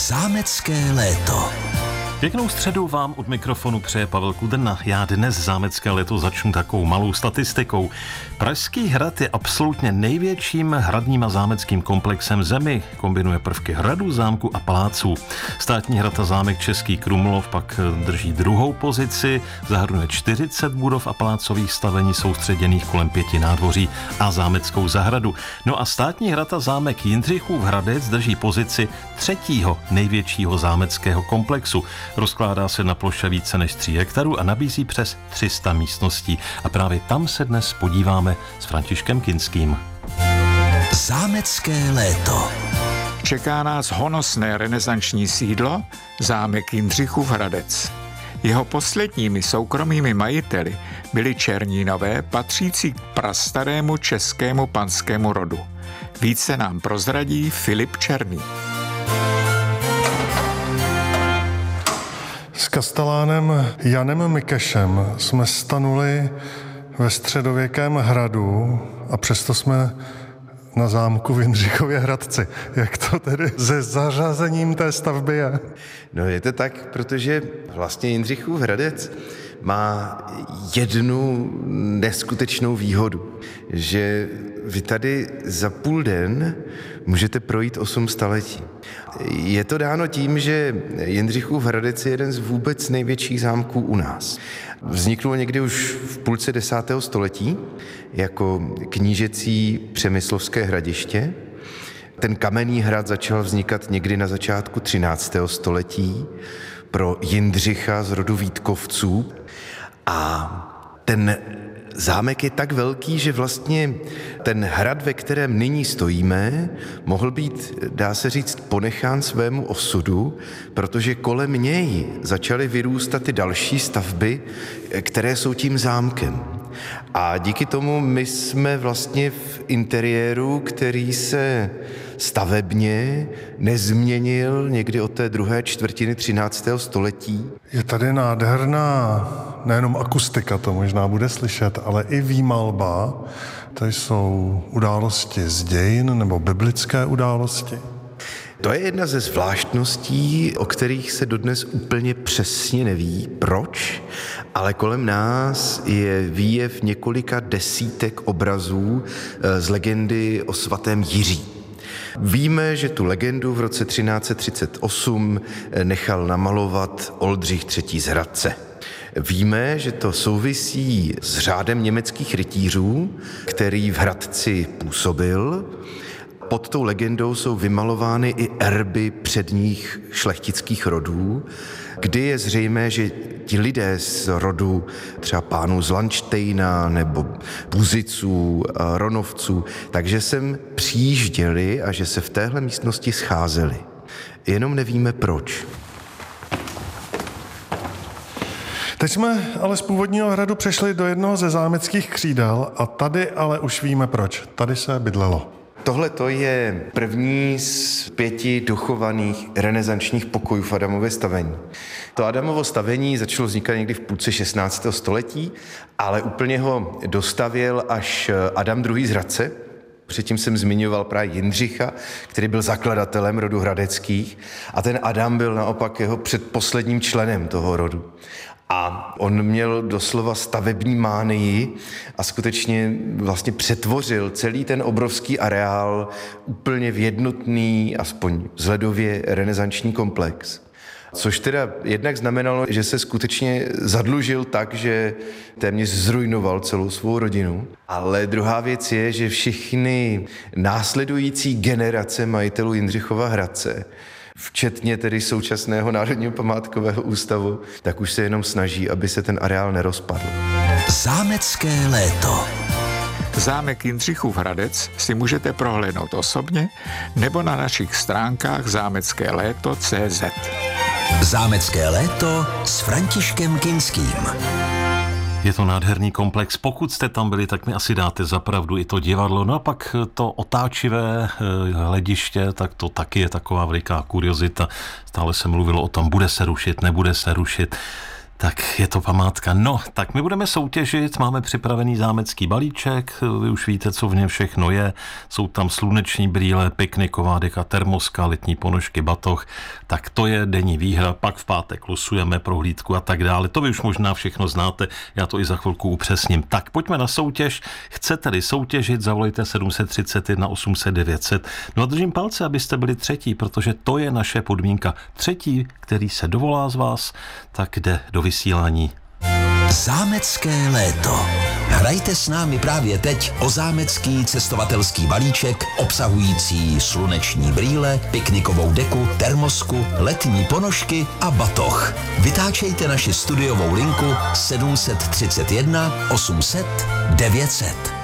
Zámecké léto. Pěknou středu vám od mikrofonu přeje Pavel Kudrna. Já dnes zámecké léto začnu takovou malou statistikou. Pražský hrad je absolutně největším hradním a zámeckým komplexem v zemi. Kombinuje prvky hradu, zámku a paláců. Státní hrad a zámek Český Krumlov pak drží druhou pozici. Zahrnuje 40 budov a palácových stavení soustředěných kolem 5 nádvoří a zámeckou zahradu. No a státní hrad a zámek Jindřichův Hradec drží pozici třetího největšího zámeckého komplexu. Rozkládá se na ploše více než 3 hektarů a nabízí přes 300 místností. A právě tam se dnes podíváme s Františkem Kinským. Zámecké léto. Čeká nás honosné renesanční sídlo, zámek Jindřichův Hradec. Jeho posledními soukromými majiteli byli Černínové, patřící k prastarému českému panskému rodu. Více nám prozradí Filip Černý. S kastelánem Janem Mikešem jsme stanuli ve středověkém hradu a přesto jsme na zámku v Jindřichově Hradci. Jak to tedy se zařazením té stavby je? No je to tak, protože vlastně Jindřichův Hradec má jednu neskutečnou výhodu, že vy tady za půl den můžete projít 8 staletí. Je to dáno tím, že Jindřichův Hradec je jeden z vůbec největších zámků u nás. Vzniknul někdy už v půlce 10. století jako knížecí přemyslovské hradiště. Ten kamenný hrad začal vznikat někdy na začátku 13. století pro Jindřicha z rodu Vítkovců. A ten zámek je tak velký, že vlastně ten hrad, ve kterém nyní stojíme, mohl být, dá se říct, ponechán svému osudu, protože kolem něj začaly vyrůstat ty další stavby, které jsou tím zámkem. A díky tomu my jsme vlastně v interiéru, který se stavebně nezměnil někdy od té druhé čtvrtiny 13. století. Je tady nádherná nejenom akustika, to možná bude slyšet, ale i výmalba. To jsou události z dějin nebo biblické události. To je jedna ze zvláštností, o kterých se dodnes úplně přesně neví, proč, ale kolem nás je výjev několika desítek obrazů z legendy o svatém Jiří. Víme, že tu legendu v roce 1338 nechal namalovat Oldřich III. Z Hradce. Víme, že to souvisí s řádem německých rytířů, který v Hradci působil. Pod tou legendou jsou vymalovány i erby předních šlechtických rodů, kdy je zřejmé, že ti lidé z rodu třeba pánů z Landštejna nebo Buziců, Ronovců, takže sem přijížděli a že se v téhle místnosti scházeli. Jenom nevíme proč. Teď jsme ale z původního hradu přešli do jednoho ze zámeckých křídel a tady ale už víme proč. Tady se bydlelo. Tohle to je první z 5 dochovaných renesančních pokojů v Adamově stavení. To Adamovo stavení začalo vznikat někdy v půlce 16. století, ale úplně ho dostavěl až Adam II. Z Hradce. Předtím jsem zmiňoval právě Jindřicha, který byl zakladatelem rodu hradeckých, a ten Adam byl naopak jeho předposledním členem toho rodu. A on měl doslova stavební mánii a skutečně vlastně přetvořil celý ten obrovský areál úplně v jednotný, aspoň vzhledově renesanční komplex. Což teda jednak znamenalo, že se skutečně zadlužil tak, že téměř zrujnoval celou svou rodinu. Ale druhá věc je, že všechny následující generace majitelů Jindřichova Hradce, včetně tedy současného Národního památkového ústavu, tak už se jenom snaží, aby se ten areál nerozpadl. Zámecké léto. Zámek Jindřichův Hradec si můžete prohlédnout osobně nebo na našich stránkách zámeckéléto.cz. Zámecké léto s Františkem Kinským. Je to nádherný komplex. Pokud jste tam byli, tak mi asi dáte za pravdu i to divadlo. No a pak to otáčivé hlediště, tak to taky je taková veliká kuriozita. Stále se mluvilo o tom, bude se rušit, nebude se rušit. Tak je to památka. No, tak my budeme soutěžit, máme připravený zámecký balíček, vy už víte, co v něm všechno je. Jsou tam sluneční brýle, pikniková deka, termoska, letní ponožky, batoh. Tak to je denní výhra, pak v pátek losujeme prohlídku a tak dále. To vy už možná všechno znáte, já to i za chvilku upřesním. Tak pojďme na soutěž. Chcete-li soutěžit, zavolejte 731 800 900. No a držím palce, abyste byli třetí, protože to je naše podmínka. Třetí, který se dovolá z vás, tak jde do vysílání. Zámecké léto. Hrajte s námi právě teď o zámecký cestovatelský balíček obsahující sluneční brýle, piknikovou deku, termosku, letní ponožky a batoh. Vytáčejte naši studiovou linku 731 800 900.